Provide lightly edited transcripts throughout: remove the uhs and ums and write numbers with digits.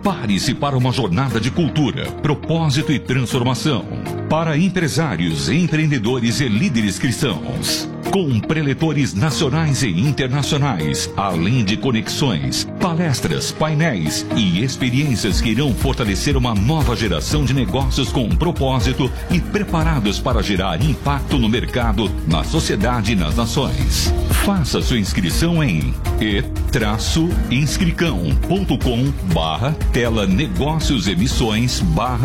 Prepare-se para uma jornada de cultura, propósito e transformação. Para empresários, empreendedores e líderes cristãos. Com preletores nacionais e internacionais, além de conexões, palestras, painéis e experiências que irão fortalecer uma nova geração de negócios com propósito e preparados para gerar impacto no mercado, na sociedade e nas nações. Faça sua inscrição em e-inscricão.com/tela negócios emissões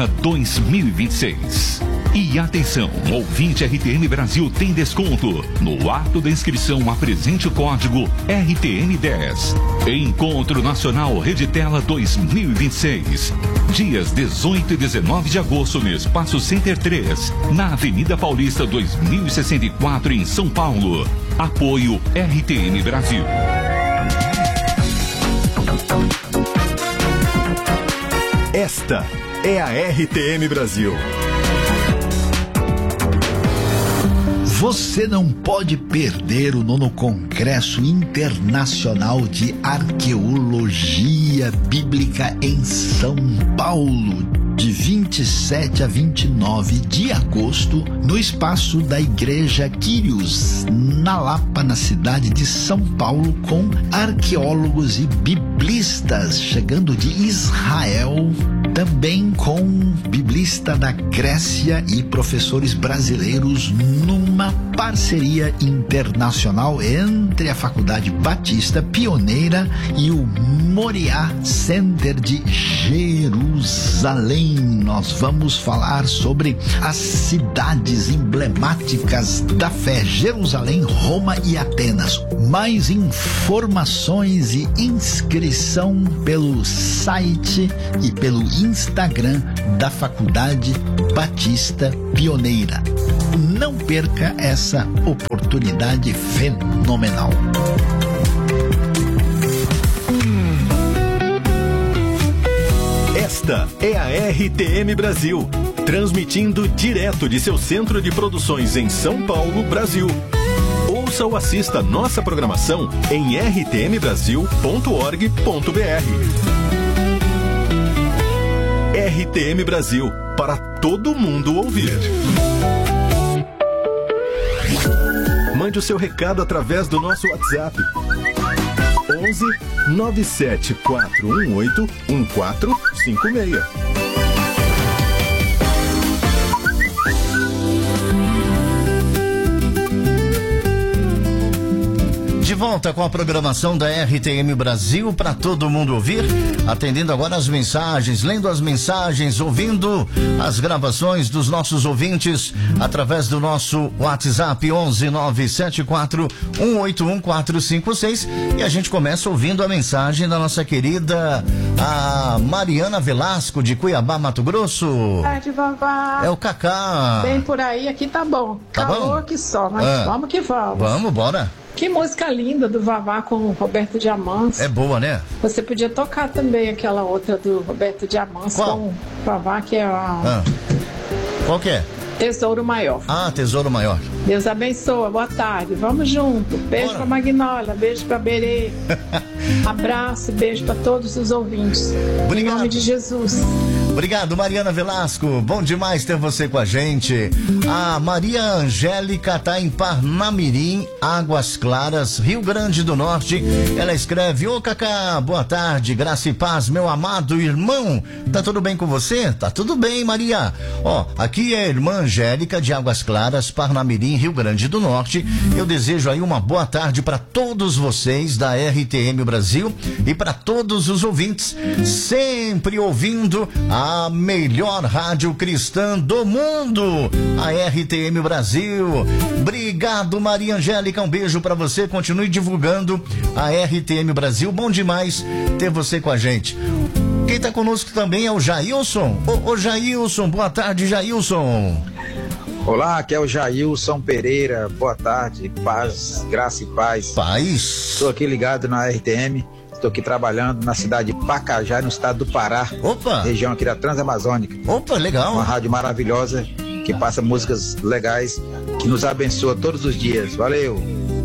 /2026. E atenção, ouvinte RTM Brasil tem desconto. No ato da inscrição, apresente o código RTM10. Encontro Nacional Reditela 2026. Dias 18 e 19 de agosto no Espaço Center 3, na Avenida Paulista 2064, em São Paulo. Apoio RTM Brasil. Esta é a RTM Brasil. Você não pode perder o 9º Congresso Internacional de Arqueologia Bíblica em São Paulo, de 27 a 29 de agosto, no espaço da Igreja Quírios, na Lapa, na cidade de São Paulo, com arqueólogos e biblistas chegando de Israel, também com biblista da Grécia e professores brasileiros, numa parceria internacional entre a Faculdade Batista Pioneira e o Moriá Center de Jerusalém. Nós vamos falar sobre as cidades emblemáticas da fé: Jerusalém, Roma e Atenas. Mais informações e inscrição pelo site e pelo Instagram da Faculdade Batista Pioneira. Não perca essa oportunidade fenomenal. Esta é a RTM Brasil, transmitindo direto de seu centro de produções em São Paulo, Brasil. Ouça ou assista nossa programação em rtmbrasil.org.br. RTM Brasil, para todo mundo ouvir. Mande o seu recado através do nosso WhatsApp. 11 97418 1456. De volta com a programação da RTM Brasil para todo mundo ouvir, atendendo agora as mensagens, lendo as mensagens, ouvindo as gravações dos nossos ouvintes através do nosso WhatsApp 11 974 181 456. E a gente começa ouvindo a mensagem da nossa querida a Mariana Velasco, de Cuiabá, Mato Grosso. Boa tarde, vovó. É o Cacá. Bem por aí, aqui tá bom. Tá Calor bom? que só, mas vamos que vamos. Vamos, bora. Que música linda do Vavá com o Roberto Diamantis. É boa, né? Você podia tocar também aquela outra do Roberto Diamantis com o Vavá, que é a... Qual que é? Tesouro Maior. Ah, Tesouro Maior. Deus abençoa, boa tarde. Vamos junto. Beijo pra Magnólia, beijo pra Berê. Abraço, beijo pra todos os ouvintes. Obrigado. Em nome de Jesus. Obrigado, Mariana Velasco. Bom demais ter você com a gente. A Maria Angélica tá em Parnamirim, Águas Claras, Rio Grande do Norte. Ela escreve: ô Cacá, boa tarde, graça e paz, meu amado irmão. Tá tudo bem com você? Tá tudo bem, Maria. Ó, aqui é a irmã Angélica de Águas Claras, Parnamirim, Rio Grande do Norte. Eu desejo aí uma boa tarde para todos vocês da RTM Brasil e para todos os ouvintes, sempre ouvindo a melhor rádio cristã do mundo, a RTM Brasil. Obrigado, Maria Angélica, um beijo para você, continue divulgando a RTM Brasil, bom demais ter você com a gente. Quem tá conosco também é o Jailson. Ô Jailson, boa tarde, Jailson. Olá, aqui é o Jailson Pereira, boa tarde, paz, graça e paz. Paz. Estou aqui ligado na RTM, estou aqui trabalhando na cidade de Pacajá, no estado do Pará. Opa! Região aqui da Transamazônica. Opa, legal. Uma rádio maravilhosa, que passa músicas legais, que nos abençoa todos os dias. Valeu!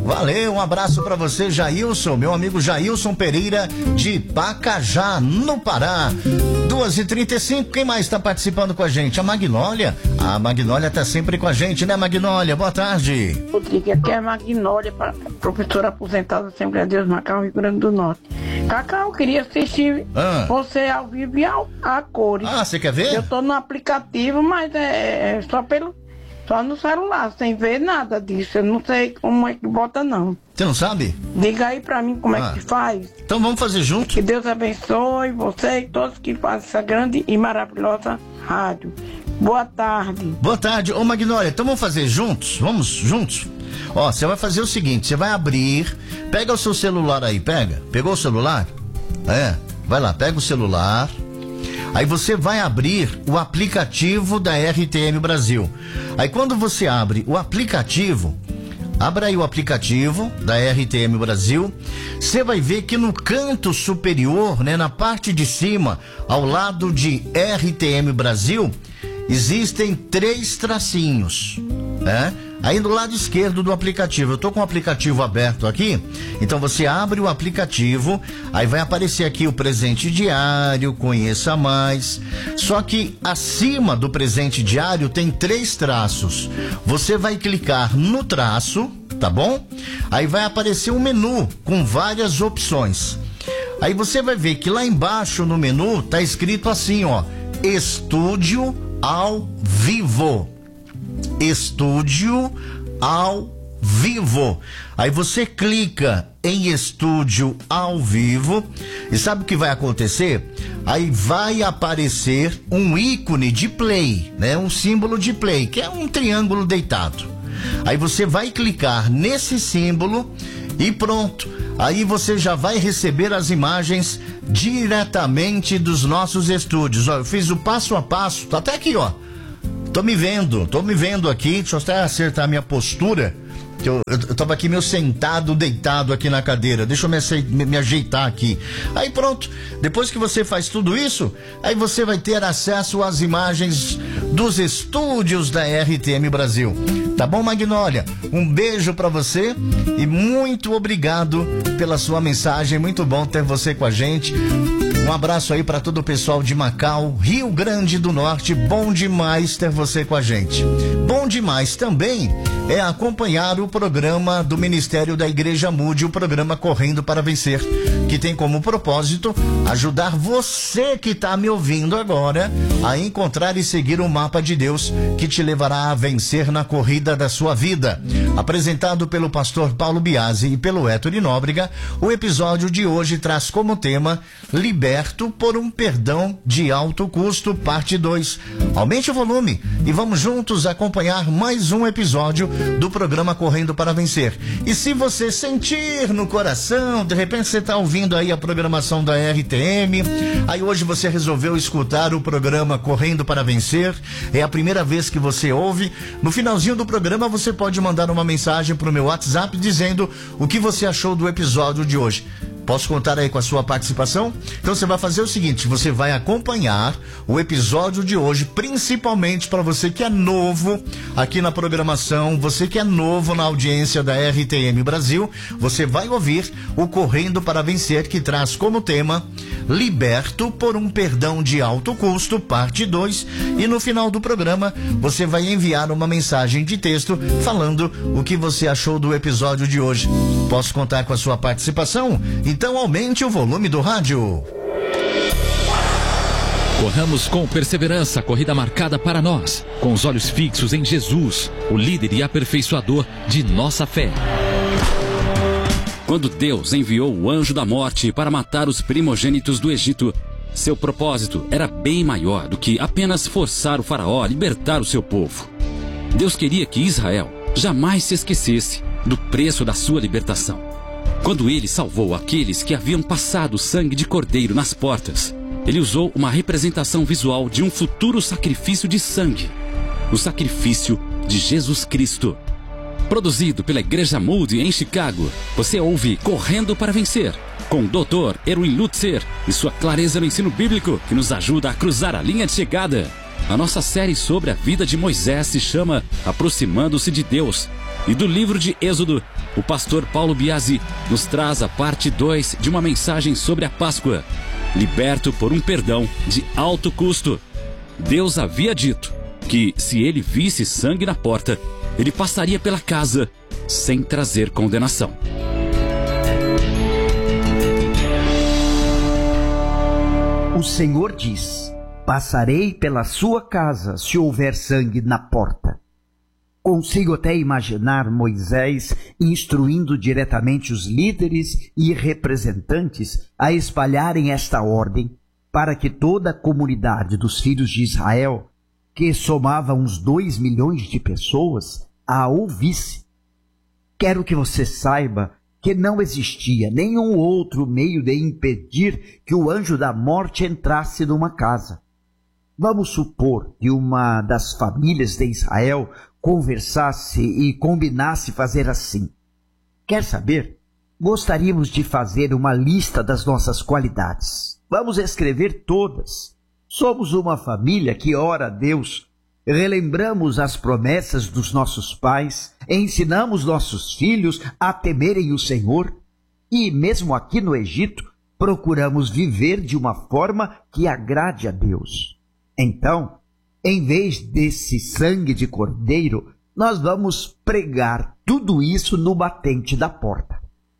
Valeu, um abraço pra você, Jailson, meu amigo Jailson Pereira de Pacajá, no Pará. 2h35, quem mais tá participando com a gente? A Magnólia. A Magnólia tá sempre com a gente, né, Magnólia? Boa tarde. Rodrigo, aqui é a Magnólia, professora aposentada da Assembleia de Deus, Macau, Rio Grande do Norte. Cacau, eu queria assistir você ao vivo e a cores. Ah, você quer ver? Eu tô no aplicativo, mas é só no celular, sem ver nada disso. Eu não sei como é que bota, não. Você não sabe? Diga aí pra mim como é que faz. Então vamos fazer junto. Que Deus abençoe você e todos que fazem essa grande e maravilhosa rádio. Boa tarde. Boa tarde. Ô, Magnólia, então vamos fazer juntos? Vamos juntos? Ó, você vai fazer o seguinte, você vai abrir, pega o seu celular aí, pegou o celular? Vai lá, pega o celular, aí você vai abrir o aplicativo da RTM Brasil. Aí quando você abre o aplicativo, abra aí o aplicativo da RTM Brasil, você vai ver que no canto superior, né, na parte de cima, ao lado de RTM Brasil, existem 3 tracinhos, né? Aí do lado esquerdo do aplicativo, eu tô com o aplicativo aberto aqui, então você abre o aplicativo, aí vai aparecer aqui o presente diário, conheça mais, só que acima do presente diário tem 3 traços, você vai clicar no traço, tá bom? Aí vai aparecer um menu com várias opções, aí você vai ver que lá embaixo no menu tá escrito assim, ó, Estúdio ao Vivo. Estúdio ao Vivo. Aí você clica em Estúdio ao Vivo e sabe o que vai acontecer? Aí vai aparecer um ícone de play, né? Um símbolo de play, que é um triângulo deitado. Aí você vai clicar nesse símbolo e pronto. Aí você já vai receber as imagens diretamente dos nossos estúdios. Ó, eu fiz o passo a passo, tá até aqui, ó. Tô me vendo aqui, deixa eu até acertar a minha postura, que eu tava aqui meio sentado, deitado aqui na cadeira, deixa eu me ajeitar aqui. Aí pronto, depois que você faz tudo isso, aí você vai ter acesso às imagens dos estúdios da RTM Brasil. Tá bom, Magnólia? Um beijo pra você e muito obrigado pela sua mensagem, muito bom ter você com a gente. Um abraço aí para todo o pessoal de Macau, Rio Grande do Norte. Bom demais ter você com a gente. Bom demais também é acompanhar o programa do Ministério da Igreja Mude, o programa Correndo para Vencer, que tem como propósito ajudar você que está me ouvindo agora a encontrar e seguir o mapa de Deus que te levará a vencer na corrida da sua vida. Apresentado pelo pastor Paulo Biasi e pelo Héctor Nóbrega, o episódio de hoje traz como tema Liberto por um Perdão de Alto Custo, parte 2. Aumente o volume e vamos juntos acompanhar mais um episódio do programa Correndo para Vencer. E se você sentir no coração, de repente você está ouvindo aí a programação da RTM, aí hoje você resolveu escutar o programa Correndo para Vencer, é a primeira vez que você ouve, no finalzinho do programa você pode mandar uma mensagem pro meu WhatsApp dizendo o que você achou do episódio de hoje. Posso contar aí com a sua participação? Então você vai fazer o seguinte, você vai acompanhar o episódio de hoje, principalmente para você que é novo aqui na programação, você que é novo na audiência da RTM Brasil, você vai ouvir o Correndo para Vencer, que traz como tema Liberto por um Perdão de Alto Custo, parte 2, e no final do programa você vai enviar uma mensagem de texto falando o que você achou do episódio de hoje. Posso contar com a sua participação? Então aumente o volume do rádio. Corramos com perseverança a corrida marcada para nós, com os olhos fixos em Jesus, o líder e aperfeiçoador de nossa fé. Quando Deus enviou o anjo da morte para matar os primogênitos do Egito, seu propósito era bem maior do que apenas forçar o faraó a libertar o seu povo. Deus queria que Israel jamais se esquecesse do preço da sua libertação. Quando ele salvou aqueles que haviam passado o sangue de cordeiro nas portas, ele usou uma representação visual de um futuro sacrifício de sangue, o sacrifício de Jesus Cristo. Produzido pela Igreja Moody em Chicago, você ouve Correndo para Vencer, com o Dr. Erwin Lutzer e sua clareza no ensino bíblico que nos ajuda a cruzar a linha de chegada. A nossa série sobre a vida de Moisés se chama Aproximando-se de Deus. E do livro de Êxodo, o pastor Paulo Biasi nos traz a parte 2 de uma mensagem sobre a Páscoa, liberto por um perdão de alto custo. Deus havia dito que, se ele visse sangue na porta, ele passaria pela casa sem trazer condenação. O Senhor diz: passarei pela sua casa se houver sangue na porta. Consigo até imaginar Moisés instruindo diretamente os líderes e representantes a espalharem esta ordem para que toda a comunidade dos filhos de Israel, que somava uns 2 milhões de pessoas, a ouvisse. Quero que você saiba que não existia nenhum outro meio de impedir que o anjo da morte entrasse numa casa. Vamos supor que uma das famílias de Israel conversasse e combinasse fazer assim. Quer saber? Gostaríamos de fazer uma lista das nossas qualidades. Vamos escrever todas. Somos uma família que ora a Deus, relembramos as promessas dos nossos pais, ensinamos nossos filhos a temerem o Senhor e, mesmo aqui no Egito, procuramos viver de uma forma que agrade a Deus. Então, em vez desse sangue de cordeiro, nós vamos pregar tudo isso no batente da porta.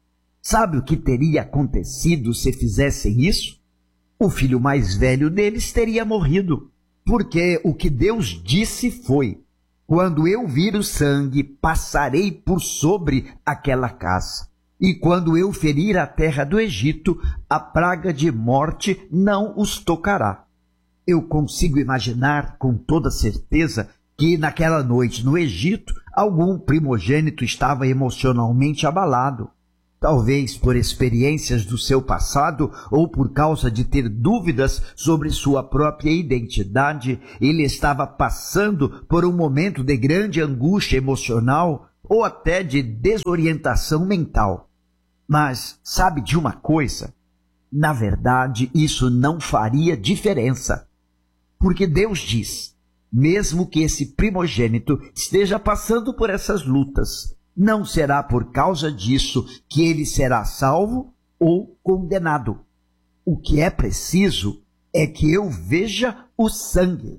Sabe o que teria acontecido se fizessem isso? O filho mais velho deles teria morrido, porque o que Deus disse foi: quando eu vir o sangue, passarei por sobre aquela casa. E quando eu ferir a terra do Egito, a praga de morte não os tocará. Eu consigo imaginar com toda certeza que naquela noite no Egito, algum primogênito estava emocionalmente abalado. Talvez por experiências do seu passado ou por causa de ter dúvidas sobre sua própria identidade, ele estava passando por um momento de grande angústia emocional ou até de desorientação mental. Mas sabe de uma coisa? Na verdade, isso não faria diferença. Porque Deus diz, mesmo que esse primogênito esteja passando por essas lutas, não será por causa disso que ele será salvo ou condenado. O que é preciso é que eu veja o sangue.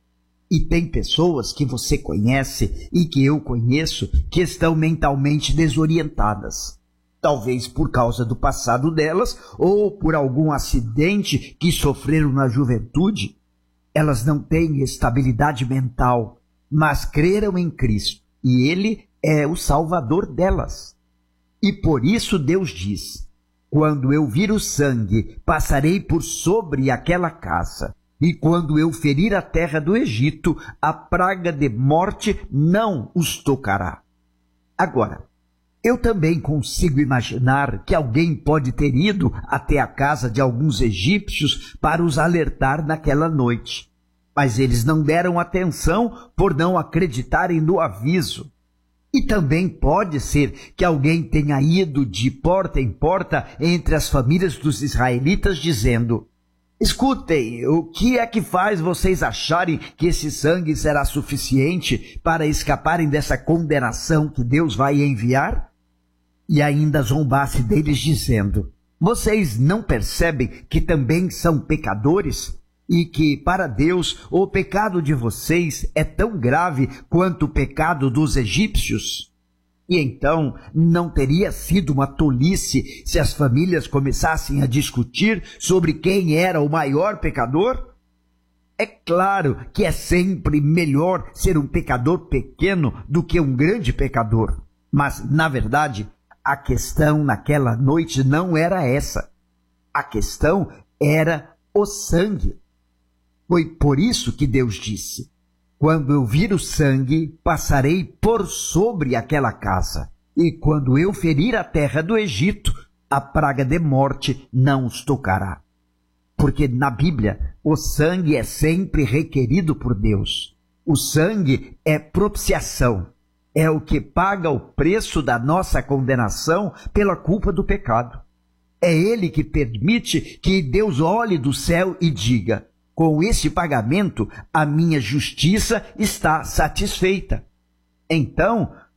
E tem pessoas que você conhece e que eu conheço que estão mentalmente desorientadas. Talvez por causa do passado delas ou por algum acidente que sofreram na juventude. Elas não têm estabilidade mental, mas creram em Cristo, e Ele é o Salvador delas. E por isso Deus diz: quando eu vir o sangue, passarei por sobre aquela casa, e quando eu ferir a terra do Egito, a praga de morte não os tocará. Agora, eu também consigo imaginar que alguém pode ter ido até a casa de alguns egípcios para os alertar naquela noite. Mas eles não deram atenção por não acreditarem no aviso. E também pode ser que alguém tenha ido de porta em porta entre as famílias dos israelitas dizendo: escutem, o que é que faz vocês acharem que esse sangue será suficiente para escaparem dessa condenação que Deus vai enviar? E ainda zombasse deles dizendo: vocês não percebem que também são pecadores? E que, para Deus, o pecado de vocês é tão grave quanto o pecado dos egípcios? E então, não teria sido uma tolice se as famílias começassem a discutir sobre quem era o maior pecador? É claro que é sempre melhor ser um pecador pequeno do que um grande pecador. Mas, na verdade, a questão naquela noite não era essa. A questão era o sangue. Foi por isso que Deus disse: quando eu vir o sangue, passarei por sobre aquela casa. E quando eu ferir a terra do Egito, a praga de morte não os tocará. Porque na Bíblia, o sangue é sempre requerido por Deus. O sangue é propiciação. É o que paga o preço da nossa condenação pela culpa do pecado. É ele que permite que Deus olhe do céu e diga: com esse pagamento, a minha justiça está satisfeita. Então,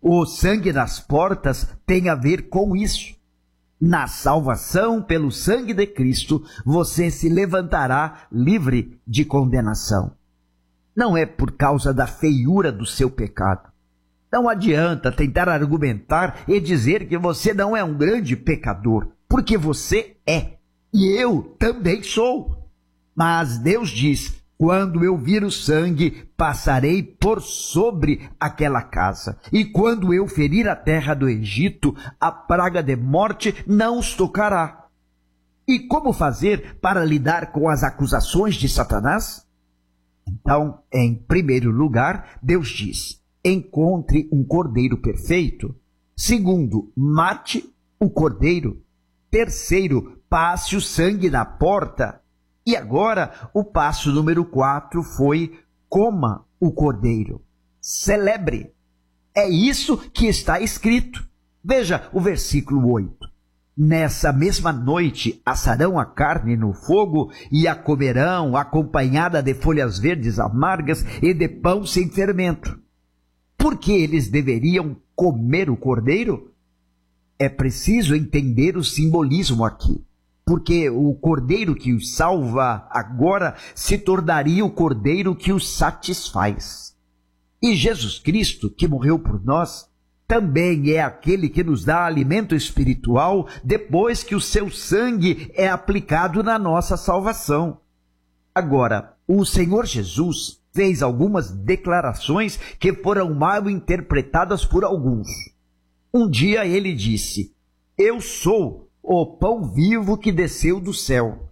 O sangue nas portas tem a ver com isso. Na salvação pelo sangue de Cristo, você se levantará livre de condenação. Não é por causa da feiura do seu pecado. Não adianta tentar argumentar e dizer que você não é um grande pecador, porque você é, e eu também sou. Mas Deus diz: quando eu vir o sangue, passarei por sobre aquela casa. E quando eu ferir a terra do Egito, a praga de morte não os tocará. E como fazer para lidar com as acusações de Satanás? Então, em primeiro lugar, Deus diz: encontre um cordeiro perfeito. Segundo, mate o cordeiro. Terceiro, passe o sangue na porta. E agora, o passo número 4 foi: coma o cordeiro. Celebre. É isso que está escrito. Veja o versículo 8. Nessa mesma noite assarão a carne no fogo e a comerão acompanhada de folhas verdes amargas e de pão sem fermento. Por que eles deveriam comer o cordeiro? É preciso entender o simbolismo aqui, porque o cordeiro que os salva agora se tornaria o cordeiro que os satisfaz. E Jesus Cristo, que morreu por nós, também é aquele que nos dá alimento espiritual depois que o seu sangue é aplicado na nossa salvação. Agora, o Senhor Jesus fez algumas declarações que foram mal interpretadas por alguns. Um dia ele disse: eu sou o pão vivo que desceu do céu.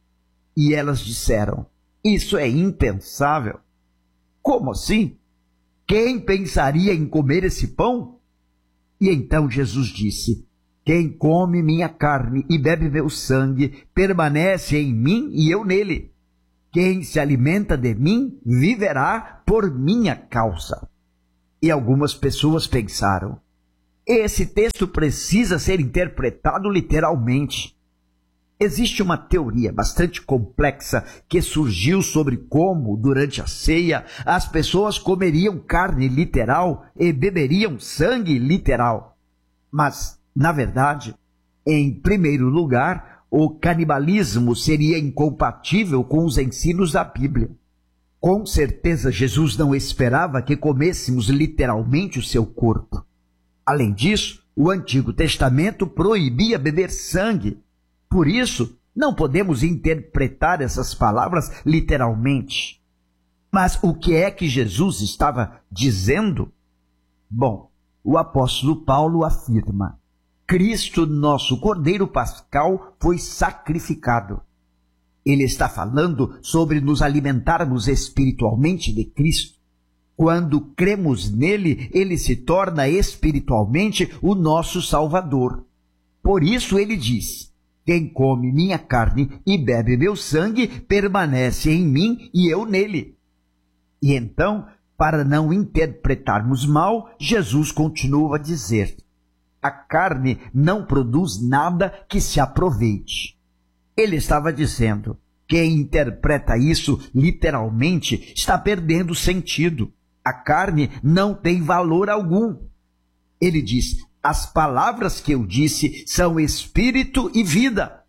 E elas disseram: isso é impensável. Como assim? Quem pensaria em comer esse pão? E então Jesus disse: quem come minha carne e bebe meu sangue permanece em mim e eu nele. Quem se alimenta de mim viverá por minha causa. E algumas pessoas pensaram: esse texto precisa ser interpretado literalmente. Existe uma teoria bastante complexa que surgiu sobre como, durante a ceia, as pessoas comeriam carne literal e beberiam sangue literal. Mas, na verdade, em primeiro lugar, o canibalismo seria incompatível com os ensinos da Bíblia. Com certeza, Jesus não esperava que comêssemos literalmente o seu corpo. Além disso, o Antigo Testamento proibia beber sangue. Por isso, não podemos interpretar essas palavras literalmente. Mas o que é que Jesus estava dizendo? Bom, o apóstolo Paulo afirma: Cristo, nosso Cordeiro Pascal, foi sacrificado. Ele está falando sobre nos alimentarmos espiritualmente de Cristo. Quando cremos nele, ele se torna espiritualmente o nosso Salvador. Por isso ele diz: quem come minha carne e bebe meu sangue permanece em mim e eu nele. E então, para não interpretarmos mal, Jesus continua a dizer: a carne não produz nada que se aproveite. Ele estava dizendo: quem interpreta isso literalmente está perdendo sentido. A carne não tem valor algum. Ele diz: as palavras que eu disse são espírito e vida.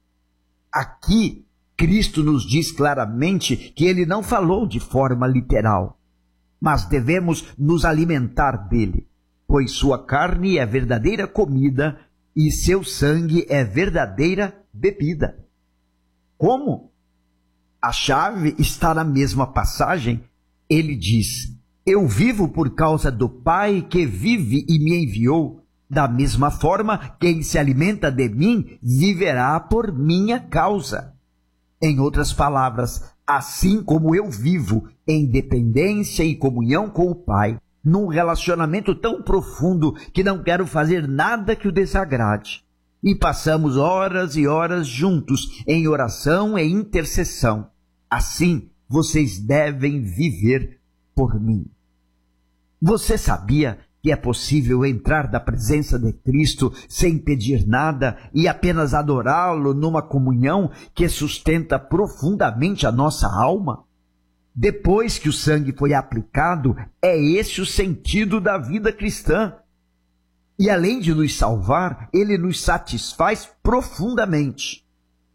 Aqui, Cristo nos diz claramente que ele não falou de forma literal, mas devemos nos alimentar dele, pois sua carne é verdadeira comida e seu sangue é verdadeira bebida. Como? A chave está na mesma passagem. Ele diz: eu vivo por causa do Pai que vive e me enviou. Da mesma forma, quem se alimenta de mim viverá por minha causa. Em outras palavras, assim como eu vivo em dependência e comunhão com o Pai, num relacionamento tão profundo que não quero fazer nada que o desagrade, e passamos horas e horas juntos em oração e intercessão, assim vocês devem viver por mim. Você sabia que é possível entrar na presença de Cristo sem pedir nada e apenas adorá-lo numa comunhão que sustenta profundamente a nossa alma? Depois que o sangue foi aplicado, é esse o sentido da vida cristã. E além de nos salvar, ele nos satisfaz profundamente.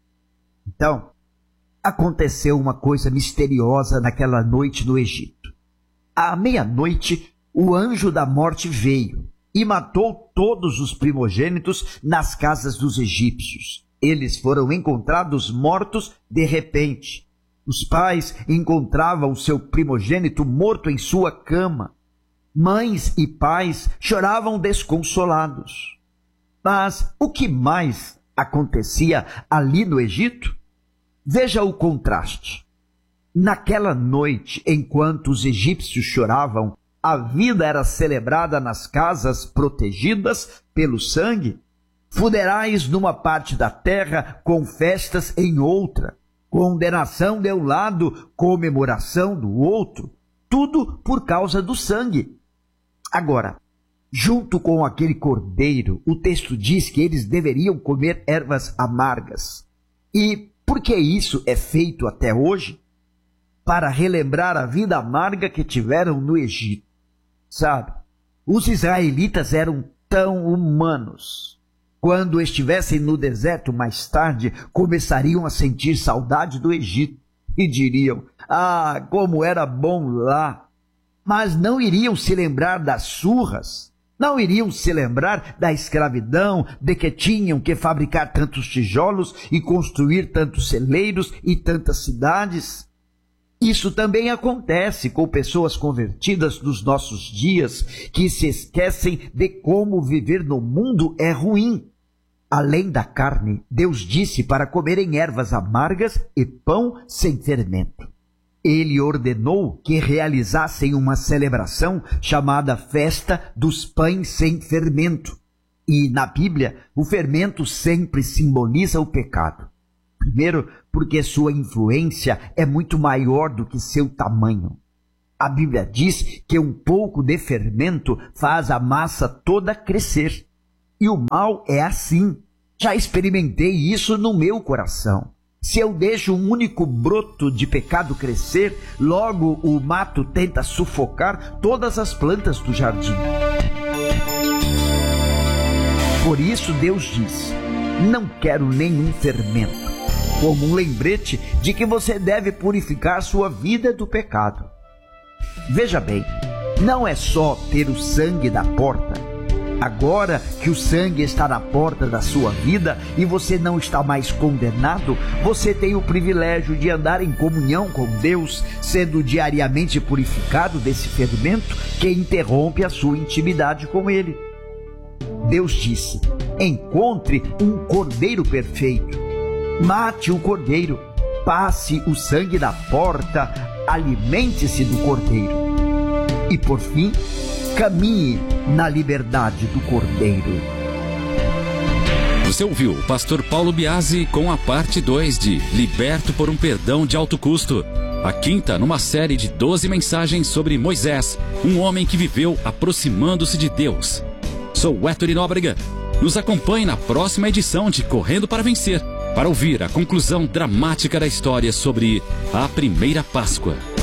Então, aconteceu uma coisa misteriosa naquela noite no Egito. À meia-noite, o anjo da morte veio e matou todos os primogênitos nas casas dos egípcios. Eles foram encontrados mortos de repente. Os pais encontravam seu primogênito morto em sua cama. Mães e pais choravam desconsolados. Mas o que mais acontecia ali no Egito? Veja o contraste. Naquela noite, enquanto os egípcios choravam, a vida era celebrada nas casas protegidas pelo sangue. Funerais numa parte da terra, com festas em outra. Condenação de um lado, comemoração do outro. Tudo por causa do sangue. Agora, junto com aquele cordeiro, o texto diz que eles deveriam comer ervas amargas. E por que isso é feito até hoje? Para relembrar a vida amarga que tiveram no Egito. Sabe, os israelitas eram tão humanos. Quando estivessem no deserto mais tarde, começariam a sentir saudade do Egito e diriam: ah, como era bom lá! Mas não iriam se lembrar das surras, não iriam se lembrar da escravidão, de que tinham que fabricar tantos tijolos e construir tantos celeiros e tantas cidades. Isso também acontece com pessoas convertidas nos nossos dias, que se esquecem de como viver no mundo é ruim. Além da carne, Deus disse para comerem ervas amargas e pão sem fermento. Ele ordenou que realizassem uma celebração chamada Festa dos Pães Sem Fermento. E na Bíblia, o fermento sempre simboliza o pecado. Primeiro, porque sua influência é muito maior do que seu tamanho. A Bíblia diz que um pouco de fermento faz a massa toda crescer. E o mal é assim. Já experimentei isso no meu coração. Se eu deixo um único broto de pecado crescer, logo o mato tenta sufocar todas as plantas do jardim. Por isso Deus diz: não quero nenhum fermento, como um lembrete de que você deve purificar sua vida do pecado. Veja bem, não é só ter o sangue da porta. Agora que o sangue está na porta da sua vida e você não está mais condenado, você tem o privilégio de andar em comunhão com Deus, sendo diariamente purificado desse fermento que interrompe a sua intimidade com Ele. Deus disse: encontre um cordeiro perfeito. Mate o cordeiro, passe o sangue da porta, alimente-se do cordeiro. E por fim, caminhe na liberdade do cordeiro. Você ouviu o pastor Paulo Biasi com a parte 2 de Liberto por um Perdão de Alto Custo. A quinta numa série de 12 mensagens sobre Moisés, um homem que viveu aproximando-se de Deus. Sou Héctor Nóbrega. Nos acompanhe na próxima edição de Correndo para Vencer, para ouvir a conclusão dramática da história sobre a primeira Páscoa.